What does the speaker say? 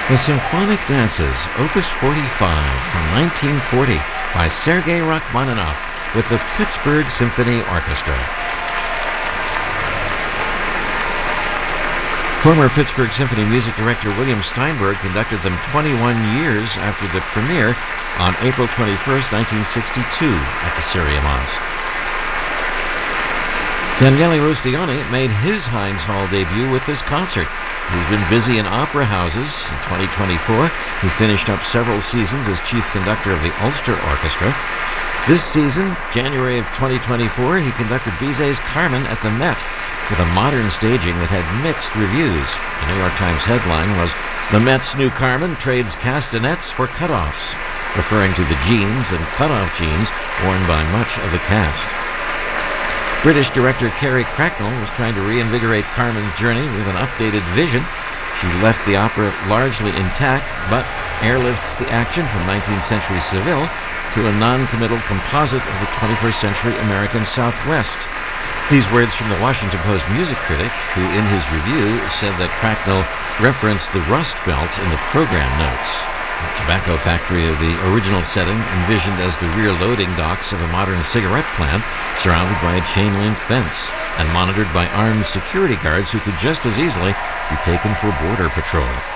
The Symphonic Dances, Opus 45 from 1940 by Sergei Rachmaninoff with the Pittsburgh Symphony Orchestra. Former Pittsburgh Symphony music director William Steinberg conducted them 21 years after the premiere on April 21st, 1962 at the Syria Mosque. Daniele Rustioni made his Heinz Hall debut with this concert. He's been busy in opera houses. In 2024, he finished up several seasons as chief conductor of the Ulster Orchestra. This season, January of 2024, he conducted Bizet's Carmen at the Met with a modern staging that had mixed reviews. The New York Times headline was, "The Met's new Carmen trades castanets for cutoffs," referring to the jeans and cutoff jeans worn by much of the cast. British director Kerry Cracknell was trying to reinvigorate Carmen's journey with an updated vision. She left the opera largely intact, but airlifts the action from 19th century Seville to a non-committal composite of the 21st century American Southwest. These words from the Washington Post music critic, who in his review said that Cracknell referenced the Rust Belt in the program notes. The tobacco factory of the original setting, envisioned as the rear loading docks of a modern cigarette plant, surrounded by a chain-link fence, and monitored by armed security guards who could just as easily be taken for border patrol.